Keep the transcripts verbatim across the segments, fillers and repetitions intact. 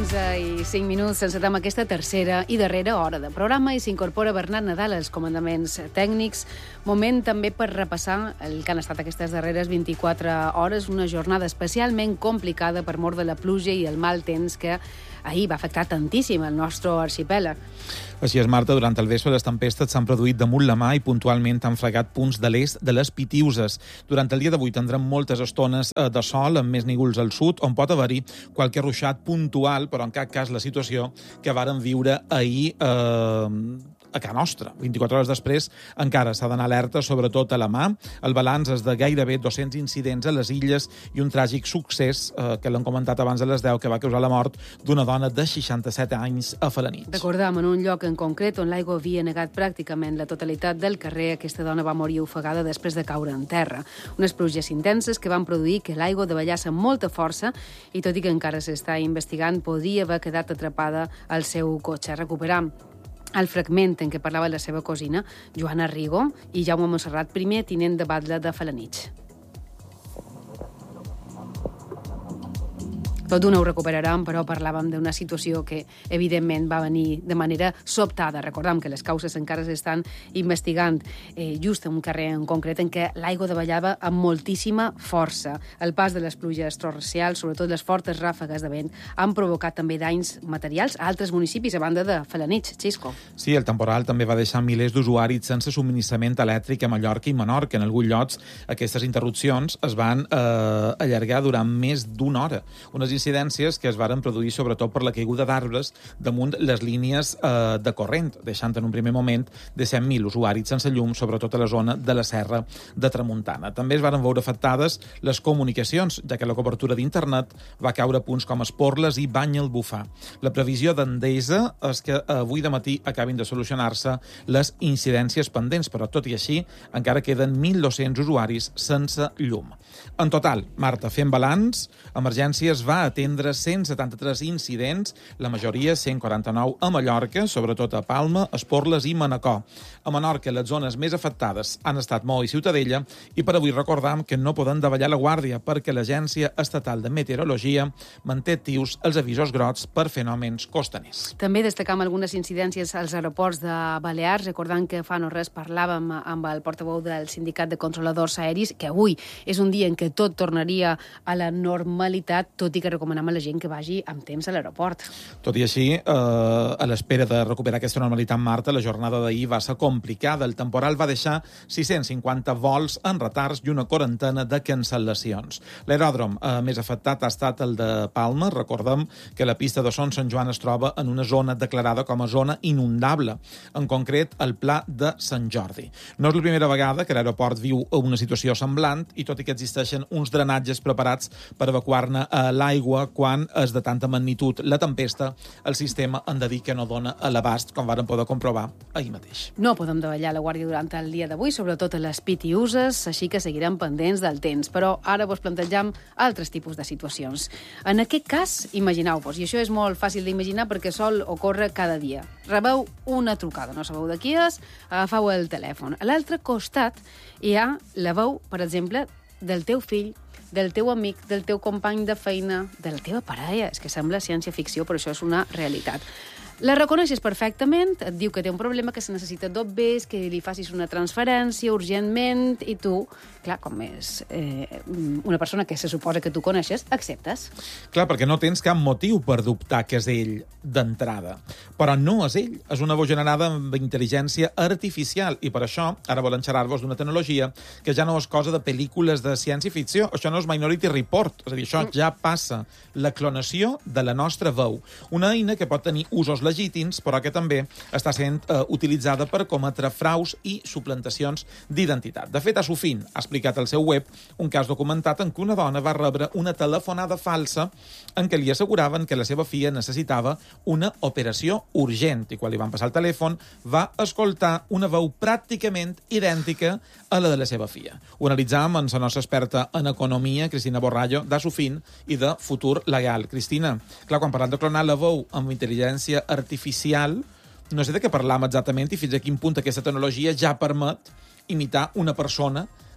onze i cinc minuts encetem aquesta tercera i darrera hora de programa i s'incorpora Bernat Nadal als comandaments tècnics. Moment també per repassar el que han estat aquestes darreres vint-i-quatre hores, una jornada especialment complicada per mor de la pluja i el mal temps que ahir va afectar tantíssim el nostre arxipèlag. Així és, Marta, durant el vespre les tempestes s'han produït damunt la mà i puntualment han fregat punts de l'est de les Pitiüses. Durant el dia d'avui tindrem moltes estones de sol, amb més nígols al sud, on pot haver-hi qualque ruixat puntual, però en cap cas la situació que vàrem viure ahir eh, a casa nostra. vint-i-quatre hores després encara s'ha d'anar alerta, sobretot a la mà. El balanç és de gairebé dos-cents incidents a les illes i un tràgic succés, eh, que l'han comentat abans a les deu, que va causar la mort d'una dona de seixanta-set anys a Felanitx. Recordam, en un lloc en concret on l'aigua havia negat pràcticament la totalitat del carrer, aquesta dona va morir ofegada després de caure en terra. Unes pluges intenses que van produir que l'aigua davallàs amb molta força i, tot i que encara s'està investigant, podria haver quedat atrapada al seu cotxe. Recuperam el fragment en què parlava la seva cosina, Joana Rigo, i Jaume Montserrat, primer tinent de batlle de Felanitx. Tot d'una ho recuperarem, però parlàvem d'una situació que, evidentment, va venir de manera sobtada. Recordem que les causes encara s'estan investigant, eh, just en un carrer en concret en què l'aigua davallava amb moltíssima força. El pas de les pluges torrencials, sobretot les fortes ràfegues de vent, han provocat també danys materials a altres municipis a banda de Felanitx. Xisco. Sí, el temporal també va deixar milers d'usuaris sense subministrament elèctric a Mallorca i Menorca. En alguns llocs, aquestes interrupcions es van eh, allargar durant més d'una hora. Unes incidències que es varen produir sobretot per la caiguda d'arbres damunt les línies eh, de corrent, deixant en un primer moment de cent mil usuaris sense llum, sobretot a la zona de la Serra de Tramuntana. També es varen veure afectades les comunicacions, ja que la cobertura d'internet va caure a punts com Esporles i Banyalbufar. La previsió d'Endesa és que avui de matí acabin de solucionar-se les incidències pendents, però tot i així encara queden mil dos-cents usuaris sense llum. En total, Marta, fent balanç, Emergències va atendre cent setanta-tres incidents, la majoria, cent quaranta-nou, a Mallorca, sobretot a Palma, Esporles i Manacor. A Menorca, les zones més afectades han estat Maó i Ciutadella, i per avui recordam que no poden davallar la guàrdia perquè l'Agència Estatal de Meteorologia manté actius els avisos grocs per fenòmens costaners. També destacam algunes incidències als aeroports de Balears, recordant que fa no res parlàvem amb el portaveu del Sindicat de Controladors Aeris, que avui és un dia en què tot tornaria a la normalitat, tot i que recomanem a la gent que vagi amb temps a l'aeroport. Tot i així, eh, a l'espera de recuperar aquesta normalitat, Marta, la jornada d'ahir va ser complicada. El temporal va deixar sis-cents cinquanta vols en retards i una quarantena de cancel·lacions. L'aeròdrom eh, més afectat ha estat el de Palma. Recordem que la pista de Son Sant Joan es troba en una zona declarada com a zona inundable, en concret el Pla de Sant Jordi. No és la primera vegada que l'aeroport viu una situació semblant i tot i que existeixen uns drenatges preparats per evacuar-ne a l'aigua quan és de tanta magnitud la tempesta, el sistema han de dir que no dona a l'abast, com varen poder comprovar ahir mateix. No podem davallar la guàrdia durant el dia d'avui, sobretot a les Pitiüses, així que seguirem pendents del temps. Però ara vos plantegem altres tipus de situacions. En aquest cas, imagineu-vos, i això és molt fàcil d'imaginar perquè sol ocórrer cada dia. Rebeu una trucada, no sabeu de qui és, agafeu el telèfon. A l'altre costat hi ha la veu, per exemple, del teu fill, del teu amic, del teu company de feina, de la teva parella. És que sembla ciència-ficció, però això és una realitat. La reconeixes perfectament, et diu que té un problema, que se necessita dobbers, que li facis una transferència urgentment, i tu, clar, com és eh, una persona que se suposa que tu coneixes, acceptes. Clar, perquè no tens cap motiu per dubtar que és ell d'entrada. Però no és ell, és una veu generada amb intel·ligència artificial, i per això ara volen xerrar-vos d'una tecnologia que ja no és cosa de pel·lícules de ciència-ficció, això no és Minority Report, és a dir, això ja passa, la clonació de la nostra veu. Una eina que pot tenir usos legítims, però que també està sent eh, utilitzada per cometre fraus i suplantacions d'identitat. De fet, Asofin ha explicat al seu web un cas documentat en què una dona va rebre una telefonada falsa en què li asseguraven que la seva filla necessitava una operació urgent, i quan li van passar el telèfon va escoltar una veu pràcticament idèntica a la de la seva filla. Ho analitzàvem amb la nostra experta en economia, Cristina Borrallo, d'Asofin i de Futur Legal. Cristina, clar, quan parlem de clonar la veu amb intel·ligència artificial, no sé de què parlam exactament i fins a quin punt aquesta tecnologia ja permet imitar una persona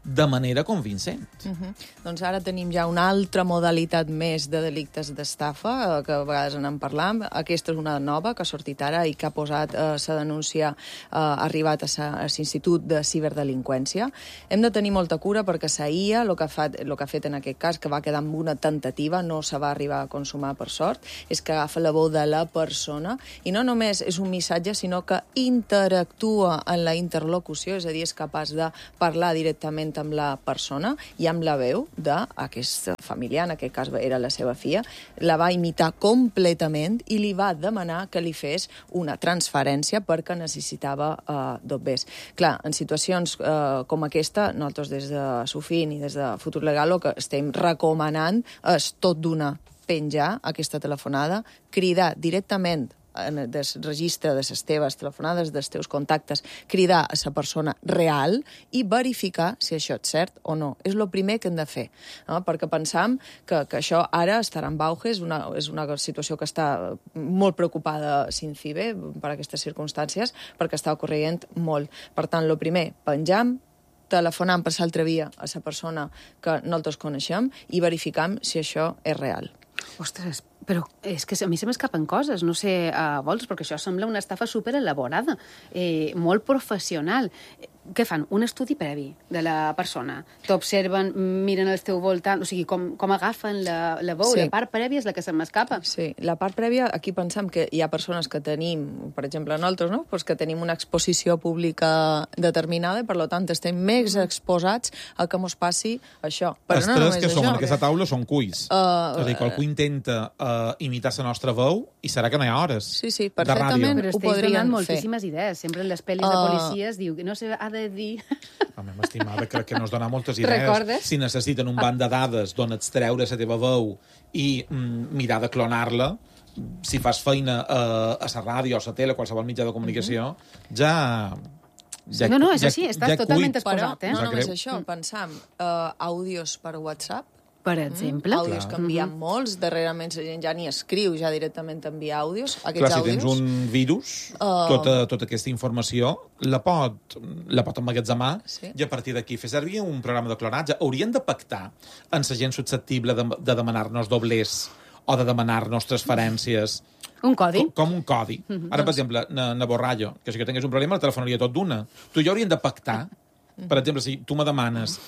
de manera convincent. Uh -huh. Doncs ara tenim ja una altra modalitat més de delictes d'estafa, que a vegades en parlam. Aquesta és una nova que ha sortit ara i que ha posat eh, sa denúncia, eh, ha arribat a l'Institut de Ciberdelinqüència. Hem de tenir molta cura perquè sa I A, el que, fa, el que ha fet en aquest cas, que va quedar amb una tentativa, no se va arribar a consumar per sort, és que agafa la veu de la persona i no només és un missatge, sinó que interactua en la interlocució, és a dir, és capaç de parlar directament amb la persona i amb la veu d'aquest familiar, en aquest cas era la seva filla, la va imitar completament i li va demanar que li fes una transferència perquè necessitava eh, dobbers. Clar, en situacions eh, com aquesta, nosaltres des de Sofin i des de Futur Legal el que estem recomanant és tot d'una penjar aquesta telefonada, cridar directament en el registre de les teves telefonades, dels teus contactes, cridar a la persona real i verificar si això és cert o no. És el primer que hem de fer, no? Perquè pensam que, que això ara estarà en auge, és una, és una situació que està molt preocupada Cincibe per aquestes circumstàncies, perquè està ocorrent molt. Per tant, el primer, penjam, telefonam per l'altra via a la persona que nosaltres coneixem i verificam si això és real. Ostres, però és que a mi se m'escapen coses, no sé a vols, perquè això sembla una estafa superelaborada, eh, molt professional. Què fan? Un estudi previ de la persona. T'observen, miren al teu voltant, o sigui, com, com agafen la, la veu. Sí. La part prèvia és la que se m'escapa. Sí, la part prèvia, aquí pensem que hi ha persones que tenim, per exemple, nosaltres, no? Pues que tenim una exposició pública determinada i, per tant, estem més exposats a que mos passi això. Però Els no tres només que som això. en aquesta taula són cuis. Uh, és a dir, qualcú intenta uh, imitar la nostra veu i serà que no hi ha hores. Sí, sí, perfectament Però ho esteu podrien donant fer. moltíssimes idees. Sempre en les pel·lis de Uh, policies diu que no se ha de dir... Home, m'estimada, crec que no es dona moltes idees. Recordes? Si necessiten un banc de dades d'on extreure la teva veu i mm, mirar de clonar-la, si fas feina a, a la ràdio, a la tele, a qualsevol mitjà de comunicació, uh-huh. ja... ja... No, no, és ja, així, estàs ja totalment cuit. exposat, eh? No només greu. això, pensam, uh, àudios per WhatsApp, Per exemple. Mm, àudios que enviem Mm-hmm. molts, darrerament la gent ja ni escriu, ja directament envia àudios. Aquests Clar, si àudios... tens un virus, uh... tota, tota aquesta informació la pot, la pot emmagatzemar Sí. i a partir d'aquí fer servir un programa de clonatge. Haurien de pactar en la gent susceptible de, de demanar-nos doblers o de demanar-nos transferències Un codi. com, com un codi. Mm-hmm. Ara, per exemple, na, na Borrallo, que si jo tingués un problema la telefonaria tot d'una. Tu i jo hauríem de pactar. Per exemple, si tu me demanes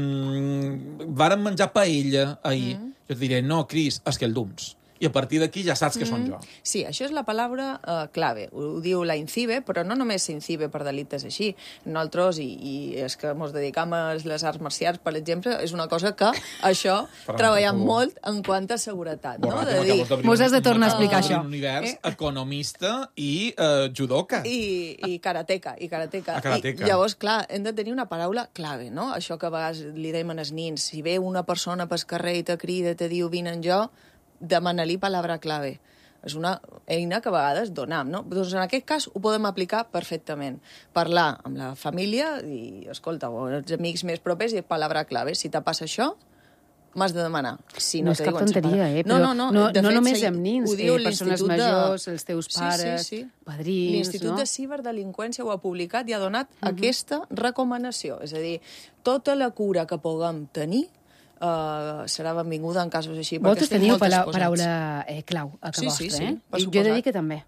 mmm, vàrem menjar paella ahir, mm. jo et diré, no, Cris, és que el dums. I a partir d'aquí ja saps que mm. són jo. Sí, això és la paraula uh, clave. Ho diu la INCIBE, però no només INCIBE per delictes així. Nosaltres, i, i és que ens dedicam a les arts marcials, per exemple, és una cosa que això treballem molt en quant a seguretat. No? Borratxo, De dir... Mos has de tornar a explicar uh, això. Un univers Eh? economista i uh, judoka. I, i karateca, i karateca. A karateca. I llavors, clar, hem de tenir una paraula clave, no? Això que a vegades li dèiem als nins, si ve una persona pel carrer i te crida i te diu vine en jo, demana-li palabra clave. És una eina que a vegades donam, no? Doncs en aquest cas ho podem aplicar perfectament. Parlar amb la família i, escolta, o els amics més propers i palabra clave. Si te passa això, m'has de demanar. Si no no és cap diuen tonteria, separat. eh? No, Però no, no. no, De no fet, només se- amb nins, ho diu eh, persones l'Institut de- majors, els teus pares, sí, sí, sí. padrins, L'Institut no? de Ciberdelinqüència ho ha publicat i ha donat uh-huh. aquesta recomanació. És a dir, tota la cura que puguem tenir Uh, serà benvinguda en casos així. Vosaltres teniu pala paraula eh, clau a que Sí, vostre, sí, sí, eh? per I jo he de dir suposat. que també.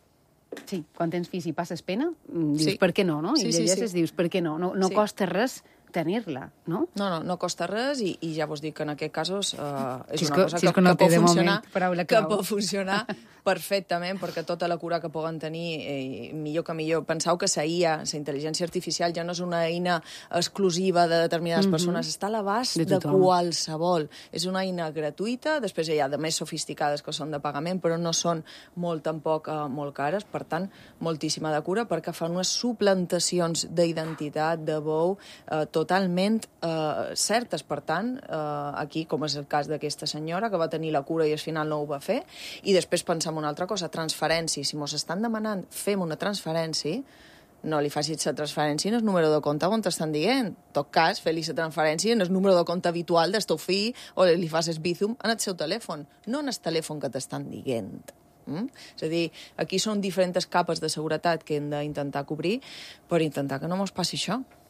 Sí, quan tens fills i passes pena, dius, Sí. per què no, no? Sí, I sí, llegeixes, sí. dius, per què no? No, no Sí. costa res tenir-la, no? No, no, no costa res i, i ja vos dic que en aquest casos uh, és Si és una que- cosa si que, és que no que, té pot de funcionar, moment paraula que clau. pot funcionar perfectament, perquè tota la cura que puguen tenir, eh, millor que millor. Penseu que la I A, la intel·ligència artificial, ja no és una eina exclusiva de determinades mm-hmm. persones, està a l'abast De de, tothom. qualsevol. És una eina gratuïta, després hi ha de més sofisticades que són de pagament, però no són molt tampoc eh, molt cares, per tant, moltíssima de cura, perquè fan unes suplantacions d'identitat, de veu, eh, totalment eh, certes. Per tant, eh, aquí, com és el cas d'aquesta senyora, que va tenir la cura i al final no ho va fer, i després pensem una altra cosa, transferència. Si mos estan demanant fem una transferència, no li facis la transferència en el número de compte on t'estan dient. En tot cas, fer-li la transferència en el número de compte habitual del teu fill o li fas el Bizum en el seu telèfon, no en el telèfon que t'estan dient. Mm? És a dir, aquí són diferents capes de seguretat que hem d'intentar cobrir per intentar que no mos passi això.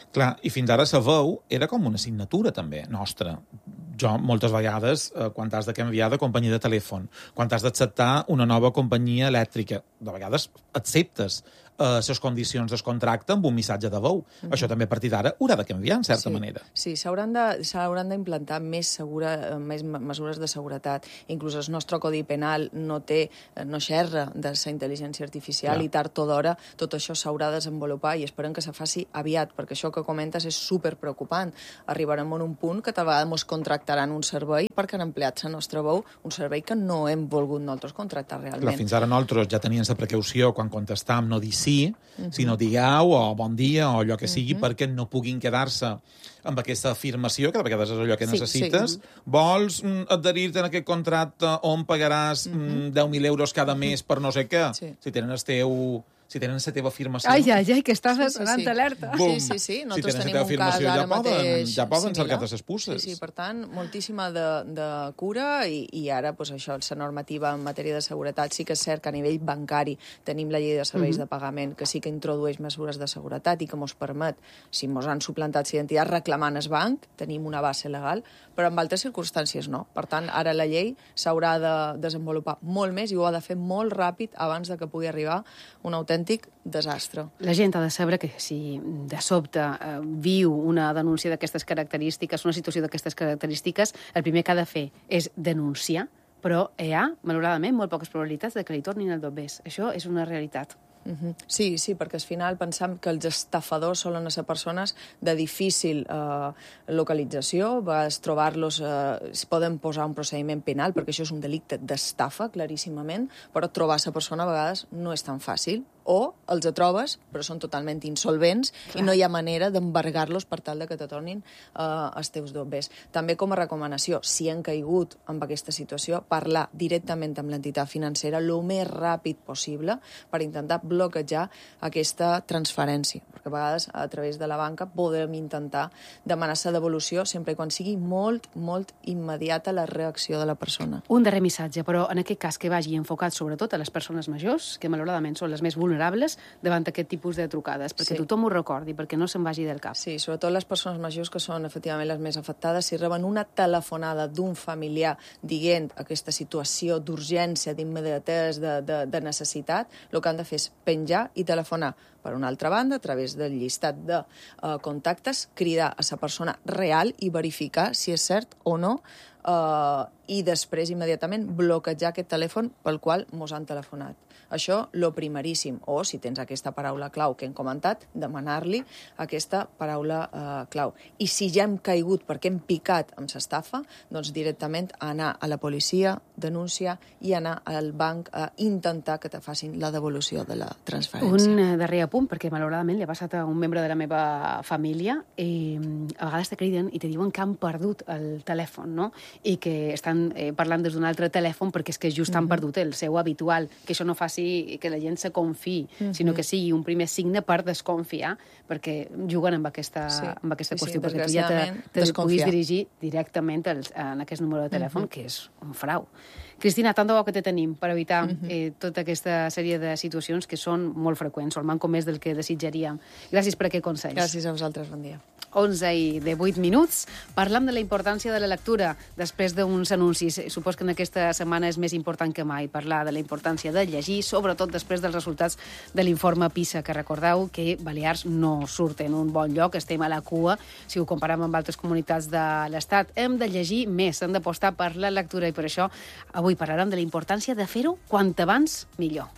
Clar, i fins ara la veu era com una assignatura, també, nostra. Jo, moltes vegades, eh, quan has de canviar de companyia de telèfon, quan has d'acceptar una nova companyia elèctrica, de vegades acceptes eh, les condicions del contracte amb un missatge de veu. Mm-hmm. Això també a partir d'ara haurà de canviar, en certa sí, manera. Sí, s'hauran de, s'hauran d'implantar més, segura, més mesures de seguretat. Inclús el nostre Codi Penal no té, no xerra de la intel·ligència artificial Clar. I tard o d'hora tot això s'haurà de desenvolupar i esperem que se faci aviat, perquè això que comentes és superpreocupant. Arribarem a un punt que tal vegada ens contractaran un servei perquè han empleat la nostra veu, un servei que no hem volgut nosaltres contractar realment. Clar, fins ara nosaltres ja teníem la precaució quan contestàvem no dir sí, uh-huh. sinó digueu o bon dia o allò que sigui, uh-huh. perquè no puguin quedar-se amb aquesta afirmació, que de vegades és allò que sí, necessites. Sí. Vols mm, adherir-te en aquest contracte on pagaràs mm, deu mil euros cada mes per no sé què? Sí. Si tenen el teu... si tenen la teva afirmació... Ai, ai, ai, que estàs sí, sí, sonant sí. alerta. Bum. Sí, sí, sí. Nosaltres si tenim un cas ara ja poden, mateix... Ja poden similar. cercar les puces. Sí, sí, per tant, moltíssima de, de cura i, i ara, pues, això, la normativa en matèria de seguretat sí que és cert que a nivell bancari tenim la llei de serveis mm-hmm. de pagament que sí que introdueix mesures de seguretat i que mos permet, si mos han suplantat l'identitat reclamant el banc, tenim una base legal, però en altres circumstàncies no. Per tant, ara la llei s'haurà de desenvolupar molt més i ho ha de fer molt ràpid abans de que pugui arribar un autèntic desastre. La gent ha de saber que si de sobte eh, viu una denúncia d'aquestes característiques, una situació d'aquestes característiques, el primer que ha de fer és denunciar, però hi ha, malauradament, molt poques probabilitats de que li tornin el dobbers. Això és una realitat. Uh-huh. Sí, sí, perquè al final pensam que els estafadors solen ser persones de difícil eh, localització, vas trobar-los, eh, es poden posar un procediment penal, perquè això és un delicte d'estafa, claríssimament, però trobar la persona a vegades no és tan fàcil, o els trobes, però són totalment insolvents Clar. I no hi ha manera d'embargar-los per tal de que te tornin eh, els teus dobbers. També com a recomanació, si han caigut en aquesta situació, parlar directament amb l'entitat financera el més ràpid possible per intentar bloquejar aquesta transferència, perquè a vegades a través de la banca podem intentar demanar la devolució sempre quan sigui molt, molt immediata la reacció de la persona. Un darrer missatge, però en aquest cas que vagi enfocat sobretot a les persones majors, que malauradament són les més vulnerables davant aquest tipus de trucades, perquè sí. tothom ho recordi, perquè no se'n vagi del cap. Sí, sobretot les persones majors que són efectivament les més afectades, si reben una telefonada d'un familiar dient aquesta situació d'urgència, d'immediatesa, de, de, de necessitat, el que han de fer és penjar i telefonar. Per una altra banda, a través del llistat de uh, contactes, cridar a la persona real i verificar si és cert o no, uh, i després, immediatament, bloquejar aquest telèfon pel qual mos han telefonat. Això, lo primeríssim. O, si tens aquesta paraula clau que hem comentat, demanar-li aquesta paraula eh, clau. I si ja hem caigut perquè hem picat amb s'estafa, doncs directament anar a la policia, denunciar i anar al banc a intentar que te facin la devolució de la transferència. Un darrer apunt, perquè malauradament li ha passat a un membre de la meva família i a vegades te criden i te diuen que han perdut el telèfon, no? I que estan eh, parlant des d'un altre telèfon perquè és que just han mm-hmm. perdut el seu habitual, que això no faci que la gent se confiï, mm-hmm. sinó que sigui un primer signe per desconfiar, perquè juguen amb aquesta, sí. amb aquesta sí, qüestió, sí, perquè tu ja te, te puguis dirigir directament als, en aquest número de telèfon, mm-hmm. que és un frau. Cristina, tant de bo que te tenim per evitar mm-hmm. eh, tota aquesta sèrie de situacions que són molt freqüents, o el manco més del que desitjaríem. Gràcies per aquest consell. Gràcies a vosaltres, bon dia. onze i divuit minuts. Parlam de la importància de la lectura després d'uns anuncis. Supos que en aquesta setmana és més important que mai parlar de la importància de llegir, sobretot després dels resultats de l'informe PISA, que recordeu que Balears no surt en un bon lloc, estem a la cua, si ho comparem amb altres comunitats de l'Estat. Hem de llegir més, hem d'apostar per la lectura i per això avui parlarem de la importància de fer-ho quant abans millor.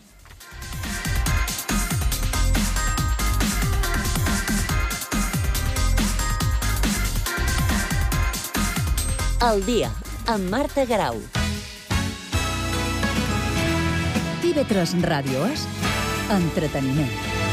Al dia, amb Marta Garau. T V tres Ràdio és entreteniment.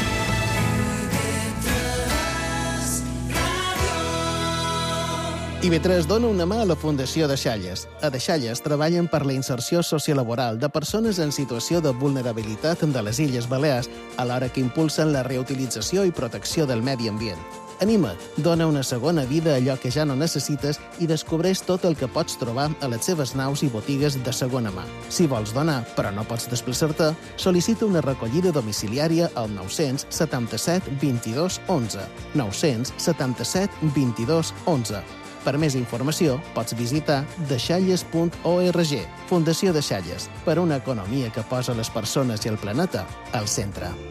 I V tres dona una mà a la Fundació Deixalles. A Deixalles treballen per la inserció sociolaboral de persones en situació de vulnerabilitat de les Illes Balears, alhora que impulsen la reutilització i protecció del medi ambient. Anima't, dona una segona vida a allò que ja no necessites i descobreix tot el que pots trobar a les seves naus i botigues de segona mà. Si vols donar, però no pots desplaçar-te, sol·licita una recollida domiciliària al nou-cents setanta-set vint-i-dos onze. nou-cents setanta-set vint-i-dos onze. Per més informació, pots visitar deixalles punt org. Fundació Deixalles, per una economia que posa les persones i el planeta al centre.